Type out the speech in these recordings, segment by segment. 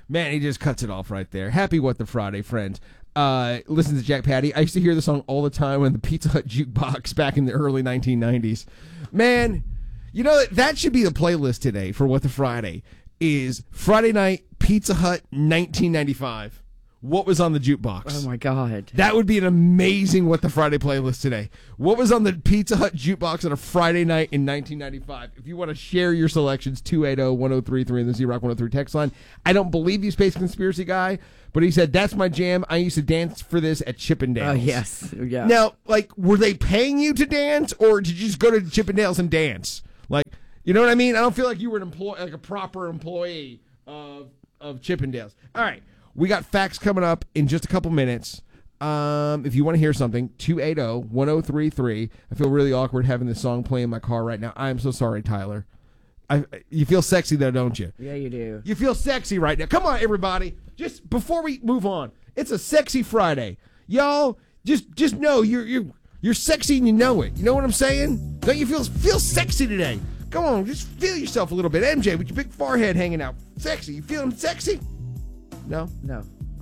Man, he just cuts it off right there. Happy What the Friday, friends. Listen to Jack Patty. I used to hear the song all the time on the Pizza Hut jukebox back in the early 1990s. Man, you know, that should be the playlist today for What the Friday is Friday Night Pizza Hut 1995. What was on the jukebox? Oh, my God. That would be an amazing What the Friday playlist today. What was on the Pizza Hut jukebox on a Friday night in 1995? If you want to share your selections, 280-1033 in the Z-Rock 103 text line. I don't believe you, Space Conspiracy Guy, but he said, that's my jam. I used to dance for this at Chippendales. Oh, yes. Yeah. Now, like, were they paying you to dance, or did you just go to Chippendales and dance? Like, you know what I mean? I don't feel like you were an employee, like a proper employee of Chippendales. All right. We got facts coming up in just a couple minutes. If you want to hear something, 280-1033. I feel really awkward having this song play in my car right now. I am so sorry, Tyler. You feel sexy, though, don't you? Yeah, you do. You feel sexy right now. Come on, everybody. Just before we move on, it's a sexy Friday. Y'all, just know you're sexy and you know it. You know what I'm saying? Don't you feel sexy today? Come on, just feel yourself a little bit. MJ, with your big forehead hanging out. Sexy. You feeling sexy? No? No.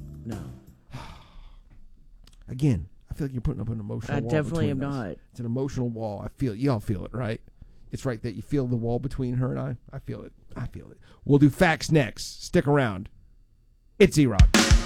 Again, I feel like you're putting up an emotional wall. I definitely am between us. not. It's an emotional wall. I feel y'all feel it, right? It's right that you feel the wall between her and I feel it. I feel it. We'll do facts next. Stick around. It's Z-Rock.